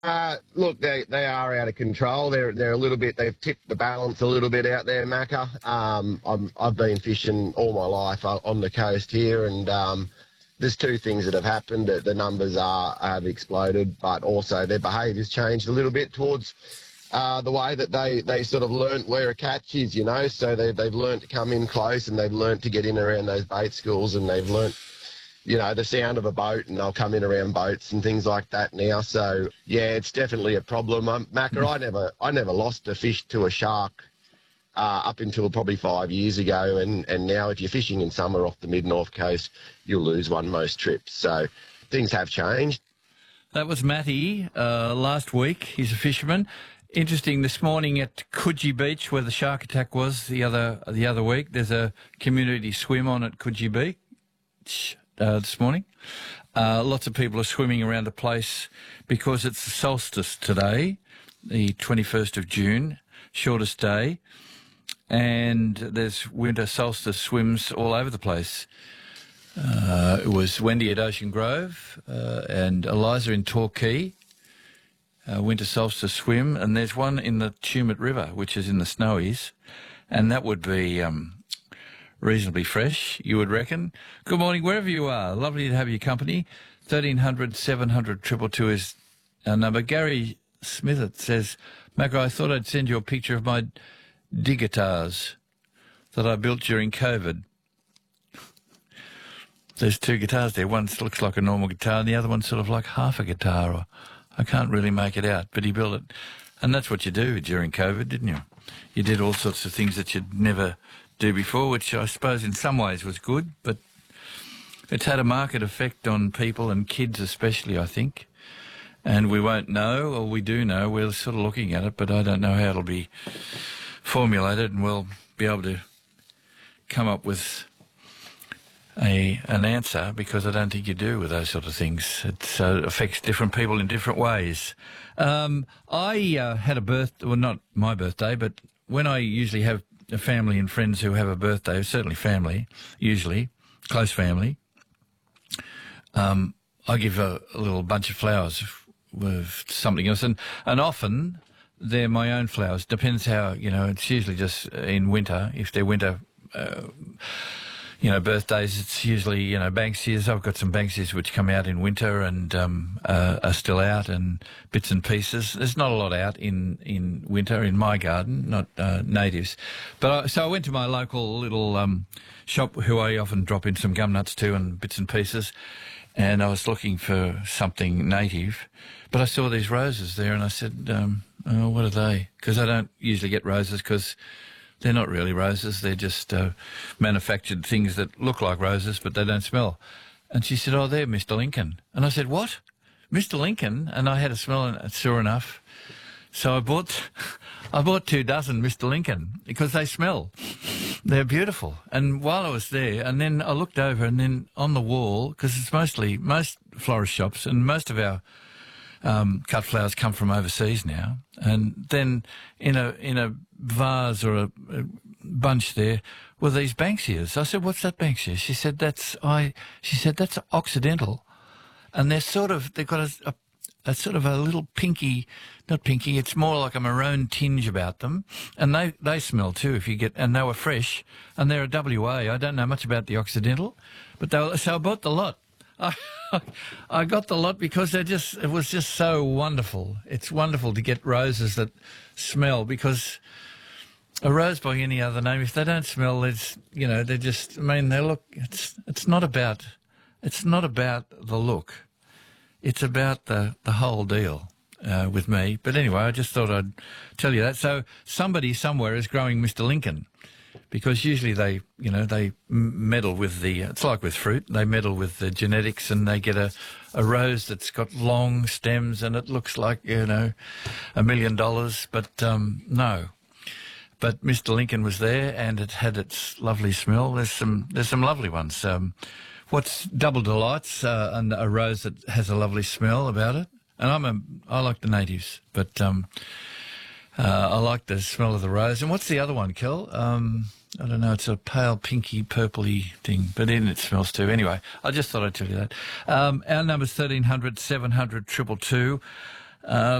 Look, they are out of control. They're a little bit. They've tipped the balance a little bit out there, Macca. I've been fishing all my life on the coast here, and there's two things that have happened. The numbers have exploded, but also their behaviour's changed a little bit towards the way that they sort of learnt where a catch is, you know. So they've learnt to come in close, and they've learnt to get in around those bait schools, and they've learnt, you know, the sound of a boat, and they'll come in around boats and things like that now. So yeah, it's definitely a problem. Macca, I never lost a fish to a shark up until probably 5 years ago, and now if you're fishing in summer off the mid-north coast, you'll lose one most trips. So things have changed. That was Matty last week. He's a fisherman. Interesting, this morning at Coogee Beach, where the shark attack was the other week, there's a community swim on at Coogee Beach this morning. Lots of people are swimming around the place because it's the solstice today, the 21st of June, shortest day, and there's winter solstice swims all over the place. It was Wendy at Ocean Grove and Eliza in Torquay, winter solstice swim, and there's one in the Tumut River, which is in the Snowies, and that would be reasonably fresh, you would reckon. Good morning, wherever you are. Lovely to have your company. 1300 700 222 is our number. Gary Smith says, Macca, I thought I'd send you a picture of my digitars that I built during COVID. There's two guitars there. One looks like a normal guitar and the other one's sort of like half a guitar. Or I can't really make it out, but he built it. And that's what you do during COVID, didn't you? You did all sorts of things that you'd never do before, which I suppose in some ways was good, but it's had a market effect on people and kids especially, I think. And we won't know, or we do know, we're sort of looking at it, but I don't know how it'll be formulated, and we'll be able to come up with an answer, because I don't think you do with those sort of things. It affects different people in different ways. I had a birthday, well, not my birthday, but when I usually have a family and friends who have a birthday, certainly family, usually, close family, I give a little bunch of flowers with something else. And often they're my own flowers. Depends how, you know, it's usually just in winter. If they're winter, birthdays, it's usually, Banksias. I've got some Banksias which come out in winter and are still out, and bits and pieces. There's not a lot out in winter in my garden, not natives. But so I went to my local little shop, who I often drop in some gum nuts to and bits and pieces, and I was looking for something native. But I saw these roses there, and I said, what are they? Because I don't usually get roses, because they're not really roses. They're just manufactured things that look like roses, but they don't smell. And she said, oh, they're Mr. Lincoln. And I said, what? Mr. Lincoln? And I had a smell, and sure enough. So I bought 2 dozen Mr. Lincoln, because they smell. They're beautiful. And while I was there, and then I looked over, and then on the wall, because it's most florist shops, and most of our cut flowers come from overseas now, and then in a vase or a bunch there were these Banksias. I said, "What's that Banksia?" She said, "That's Occidental," and they've got a sort of a little pinky, not pinky, it's more like a maroon tinge about them, and they smell too and they were fresh, and they're a WA. I don't know much about the Occidental, but so I bought the lot. I got the lot because it was just so wonderful. It's wonderful to get roses that smell, because a rose by any other name, if they don't smell, they look, it's not about the look. It's about the whole deal with me. But anyway, I just thought I'd tell you that. So somebody somewhere is growing Mr. Lincoln, because usually they meddle with it's like with fruit, they meddle with the genetics, and they get a rose that's got long stems and it looks like, $1 million, but no. But Mr. Lincoln was there, and it had its lovely smell. There's some lovely ones. What's Double Delights, and a rose that has a lovely smell about it. And I like the natives, but I like the smell of the rose. And what's the other one, Kel? I don't know. It's a pale, pinky, purpley thing, but it smells too. Anyway, I just thought I'd tell you that. Our number's 1300 700 222.